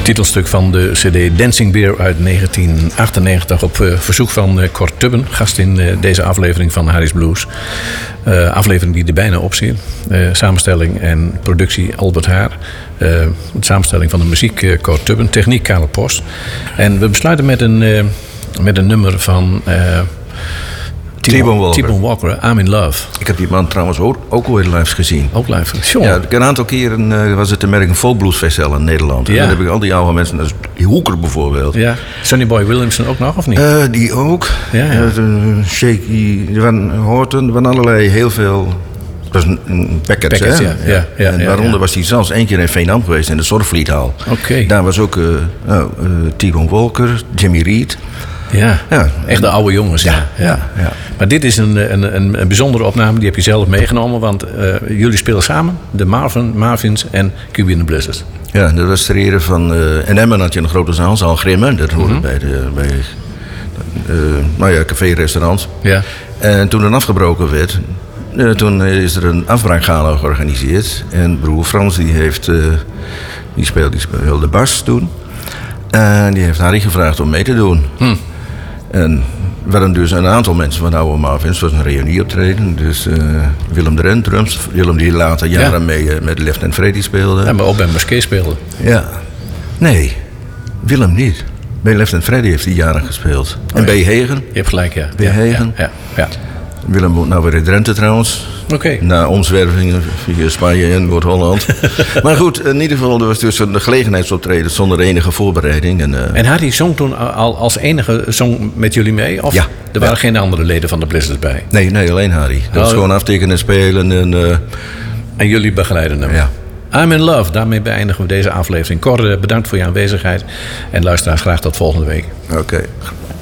Titelstuk van de CD Dancing Bear uit 1998 op verzoek van Cor Tubben, gast in deze aflevering van Harry's Blues. Aflevering die er bijna op zit. Samenstelling en productie Albert Haar. Samenstelling van de muziek Cor Tubben, techniek Karel Post. En we besluiten met een nummer van T-Bone Walker, I'm in Love. Ik heb die man trouwens ook ooit live gezien. Ook live? Sure. Ja, een aantal keren was het de American Folk Blues Festival in Nederland. En dan heb ik al die oude mensen, die Hoeker bijvoorbeeld. Ja. Sonny Boy Williamson ook nog, of niet? Die ook. Ja. Shaky, Van Horton, van allerlei, heel veel. Dat was een package, hè? Ja. En waaronder was hij zelfs 1 keer in Veenam geweest, in de Zorgvliethal. Oké. Daar was ook T-Bone Walker, Jimmy Reed. Ja, echt de oude jongens. Ja. Maar dit is een bijzondere opname, die heb je zelf meegenomen. Want jullie spelen samen, de Marvins en QB and the Blizzards. Ja, dat was ter ere van... in Emmen had je een grote zaal Grimmen. Dat hoorde bij café-restaurants. Ja. En toen het afgebroken werd... toen is er een afbraakgala georganiseerd. En broer Frans die speelde bas toen. En die heeft Harry gevraagd om mee te doen. En we hadden dus een aantal mensen van de oude Marvins. Het was een reunieoptreden. Dus Willem de Rent, drums. Willem die later jaren mee met Left and Freddy speelde. Ja, maar ook bij Musquet speelde. Ja. Nee, Willem niet. Bij Left and Freddy heeft hij jaren gespeeld. En B. Hegen. Je hebt gelijk, ja. B. Hegen. Ja. Willem woont nou weer in Drenthe trouwens. Oké. Na omzwervingen via Spanje en Noord-Holland. Maar goed, in ieder geval, er was dus een gelegenheidsoptreden zonder enige voorbereiding. En Harry zong toen al als enige met jullie mee? Of er waren geen andere leden van de Blizzards bij? Nee, alleen Harry. Dat was gewoon aftekenen en spelen. En jullie begeleiden hem? Ja. I'm in Love, daarmee beëindigen we deze aflevering. Cor, bedankt voor je aanwezigheid. En luisteraars, graag tot volgende week. Oké.